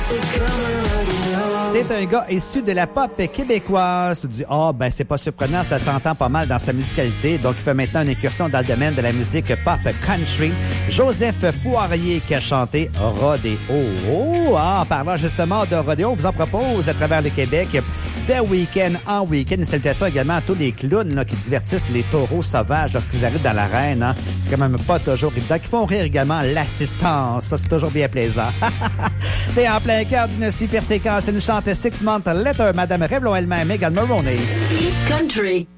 C'est un gars issu de la pop québécoise. Tu te dis, ben c'est pas surprenant, ça s'entend pas mal dans sa musicalité. Donc, il fait maintenant une incursion dans le domaine de la musique pop country. Joseph Poirier qui a chanté Rodéo. En parlant justement de Rodéo, on vous en propose à travers le Québec The Weeknd en week-end. Une salutation également à tous les clowns là, qui divertissent les taureaux sauvages lorsqu'ils arrivent dans l'arène. Hein. C'est quand même pas toujours évident. Qui font rire également l'assistance. Ça, c'est toujours bien plaisant. T'es en plein cœur d'une super séquence. Elle nous chante Six Month Letter, Madame Revlon elle-même, Megan Maroney. Country.